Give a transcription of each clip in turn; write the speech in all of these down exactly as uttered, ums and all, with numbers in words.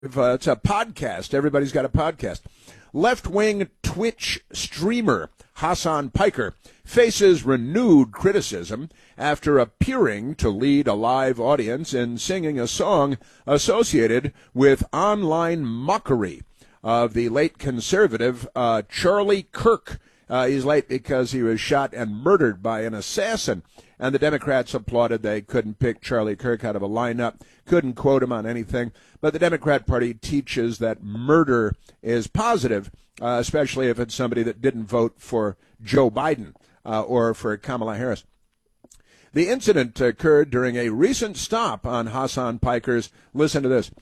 Uh, it's a podcast. Everybody's got a podcast. Left-wing Twitch streamer Hasan Piker faces renewed criticism after appearing to lead a live audience in singing a song associated with online mockery of the late conservative uh, Charlie Kirk. Uh, he's late because he was shot and murdered by an assassin. And the Democrats applauded. They couldn't pick Charlie Kirk out of a lineup, couldn't quote him on anything. But the Democrat Party teaches that murder is positive, uh, especially if it's somebody that didn't vote for Joe Biden uh, or for Kamala Harris. The incident occurred during a recent stop on Hasan Piker's, listen to this,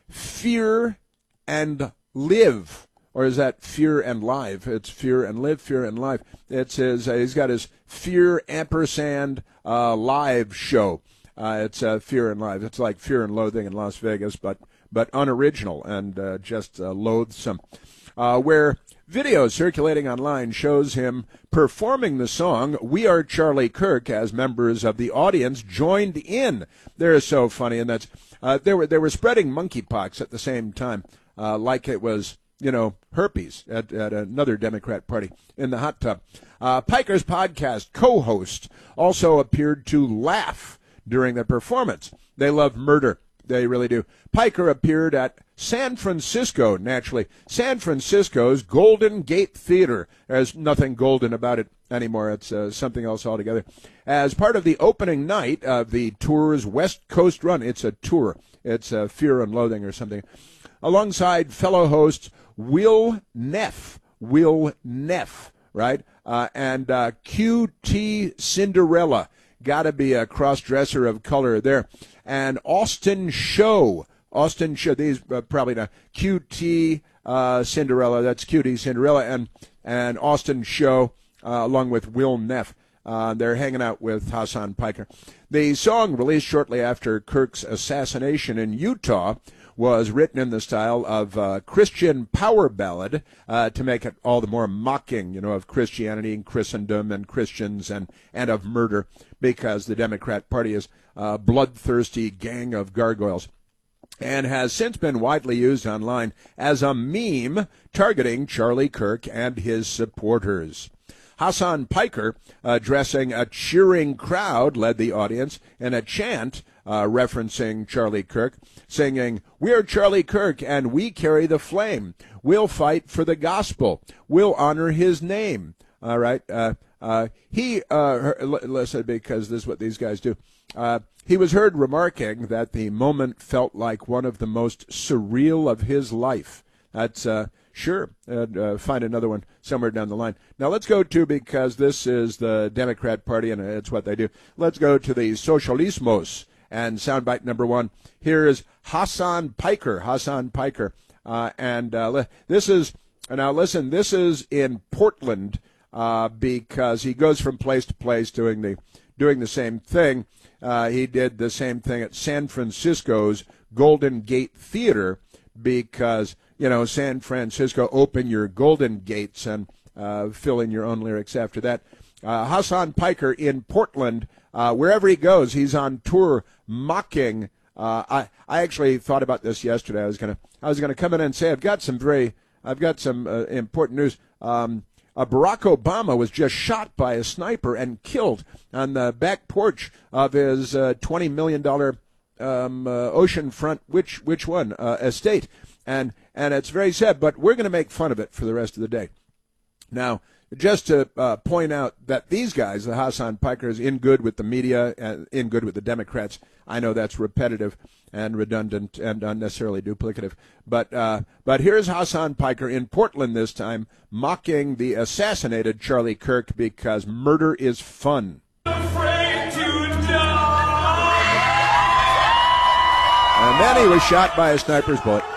Fear and Live. Or is that Fear and Live? It's Fear and Live, Fear and Live. It's his, uh, he's got his Fear ampersand uh, live show. Uh, it's uh, Fear and Live. It's like Fear and Loathing in Las Vegas, but but unoriginal and uh, just uh, loathsome. Uh, where video circulating online shows him performing the song We Are Charlie Kirk as members of the audience joined in. They're so funny, and that's uh, they were they were spreading monkeypox at the same time, uh, like it was, you know, herpes at, at another Democrat party in the hot tub. Uh, Piker's podcast co-host also appeared to laugh during the performance. They love murder. They really do. Piker appeared at San Francisco, naturally. San Francisco's Golden Gate Theater. There's nothing golden about it anymore. It's uh, something else altogether. As part of the opening night of the tour's West Coast run. It's a tour. It's uh, Fear and Loathing or something. Alongside fellow hosts Will Neff. Will Neff, right? Uh, and uh, Q T Cinderella. Got to be a cross-dresser of color there. And Austin Show. Austin Show. These uh, probably not. Q T uh, Cinderella. That's Q T Cinderella. And, and Austin Show, uh, along with Will Neff. Uh, they're hanging out with Hasan Piker. The song, released shortly after Kirk's assassination in Utah, was written in the style of uh, Christian power ballad uh, to make it all the more mocking, you know, of Christianity and Christendom and Christians and, and of murder, because the Democrat Party is a bloodthirsty gang of gargoyles, and has since been widely used online as a meme targeting Charlie Kirk and his supporters. Hasan Piker, addressing a cheering crowd, led the audience in a chant uh, referencing Charlie Kirk, singing, "We're Charlie Kirk and we carry the flame. We'll fight for the gospel. We'll honor his name." All right. Uh, uh, he, uh, listen, because this is what these guys do. Uh, he was heard remarking that the moment felt like one of the most surreal of his life. That's, uh, Sure, uh, uh, find another one somewhere down the line. Now let's go to, because this is the Democrat Party and it's what they do, let's go to the Socialismos and soundbite number one. Here is Hasan Piker, Hasan Piker. Uh, and uh, this is, now listen, this is in Portland uh, because he goes from place to place doing the, doing the same thing. Uh, he did the same thing at San Francisco's Golden Gate Theater because, you know, San Francisco, open your golden gates, and uh, fill in your own lyrics after that. Uh, Hasan Piker in Portland, uh, wherever he goes, he's on tour mocking. Uh, I I actually thought about this yesterday. I was gonna I was gonna come in and say I've got some very I've got some uh, important news. Um, uh, Barack Obama was just shot by a sniper and killed on the back porch of his uh, twenty million dollar um, uh, oceanfront which which one uh, estate. And and it's very sad, but we're going to make fun of it for the rest of the day. Now, just to uh, point out that these guys, the Hasan Pikers, in good with the media, uh, in good with the Democrats. I know that's repetitive and redundant and unnecessarily duplicative. But uh, but here's Hasan Piker in Portland this time, mocking the assassinated Charlie Kirk because murder is fun. Afraid to die. And then he was shot by a sniper's bullet.